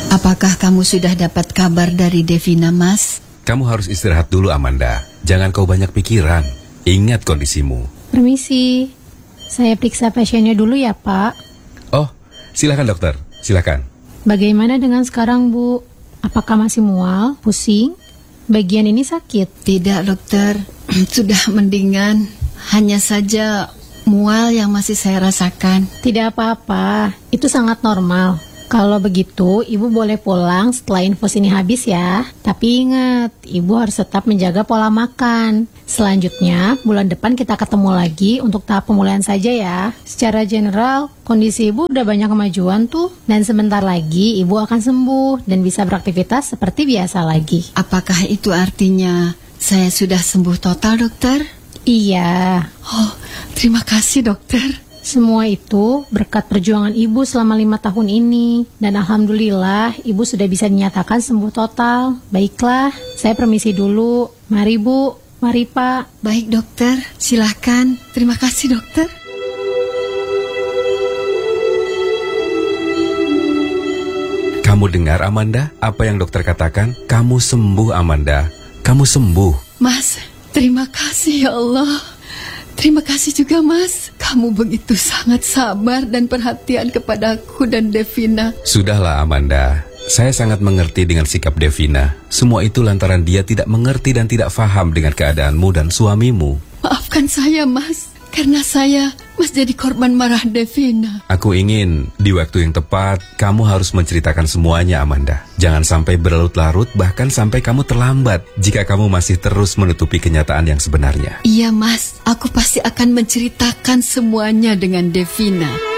Apakah kamu sudah dapat kabar dari Devina, Mas? Kamu harus istirahat dulu, Amanda. Jangan kau banyak pikiran. Ingat kondisimu. Permisi, saya periksa pasiennya dulu ya, Pak. Oh, silakan dokter, silakan. Bagaimana dengan sekarang, Bu? Apakah masih mual, pusing? Bagian ini sakit? Tidak, dokter. Sudah mendingan. Hanya saja mual yang masih saya rasakan. Tidak apa-apa, itu sangat normal. Kalau begitu, Ibu boleh pulang setelah infus ini habis ya. Tapi ingat, Ibu harus tetap menjaga pola makan. Selanjutnya, bulan depan kita ketemu lagi untuk tahap pemulihan saja ya. Secara general, kondisi Ibu udah banyak kemajuan tuh. Dan sebentar lagi, Ibu akan sembuh dan bisa beraktivitas seperti biasa lagi. Apakah itu artinya saya sudah sembuh total, dokter? Iya. Oh, terima kasih, dokter. Semua itu berkat perjuangan Ibu selama 5 tahun ini. Dan alhamdulillah Ibu sudah bisa dinyatakan sembuh total. Baiklah, saya permisi dulu. Mari Bu, mari Pak. Baik dokter, silahkan. Terima kasih dokter. Kamu dengar, Amanda? Apa yang dokter katakan? Kamu sembuh, Amanda. Kamu sembuh. Mas, terima kasih ya Allah. Terima kasih juga, Mas. Kamu begitu sangat sabar dan perhatian kepadaku dan Devina. Sudahlah, Amanda. Saya sangat mengerti dengan sikap Devina. Semua itu lantaran dia tidak mengerti dan tidak paham dengan keadaanmu dan suamimu. Maafkan saya, Mas. Karena saya, Mas jadi korban marah Devina. Aku ingin di waktu yang tepat kamu harus menceritakan semuanya, Amanda. Jangan sampai berlarut-larut, bahkan sampai kamu terlambat jika kamu masih terus menutupi kenyataan yang sebenarnya. Iya, Mas. Aku pasti akan menceritakan semuanya dengan Devina.